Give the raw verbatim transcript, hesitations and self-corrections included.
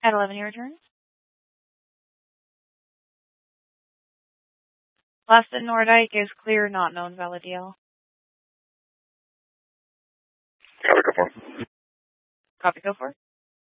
At eleven, your return. Last at Nordyke is clear, not known, valid D L. Copy, go for. Copy, go for.